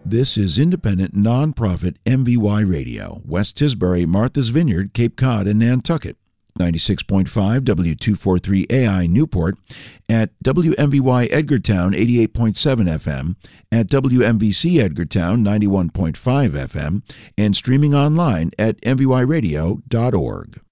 This is independent, nonprofit MVY Radio, West Tisbury, Martha's Vineyard, Cape Cod, and Nantucket. 96.5 W243AI Newport, at WMVY Edgartown 88.7 FM, at WMVC Edgartown 91.5 FM, and streaming online at mvyradio.org.